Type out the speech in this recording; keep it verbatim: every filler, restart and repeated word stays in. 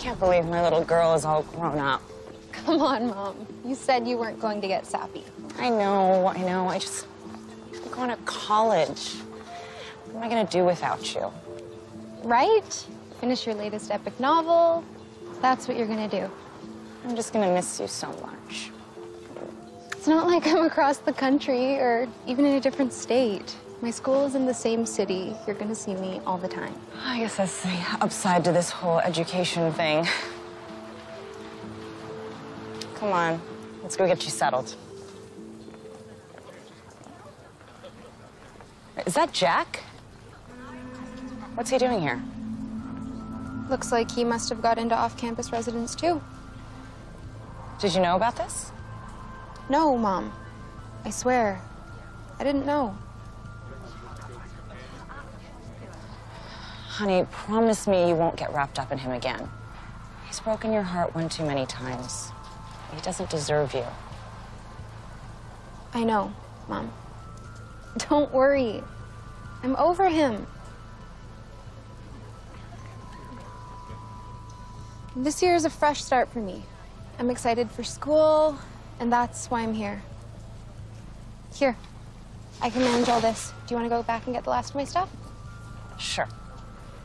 can't believe my little girl is all grown up. Come on, Mom. You said you weren't going to get sappy. I know, I know. I just... I'm going to college. What am I going to do without you? Right? Finish your latest epic novel. That's what you're going to do. I'm just going to miss you so much. It's not like I'm across the country or even in a different state. My school is in the same city. You're going to see me all the time. I guess that's the upside to this whole education thing. Come on, let's go get you settled. Is that Jack? What's he doing here? Looks like he must have got into off-campus residence, too. Did you know about this? No, Mom. I swear. I didn't know. Honey, promise me you won't get wrapped up in him again. He's broken your heart one too many times. He doesn't deserve you. I know, Mom. Don't worry. I'm over him. This year is a fresh start for me. I'm excited for school, and that's why I'm here. Here, I can manage all this. Do you want to go back and get the last of my stuff? Sure.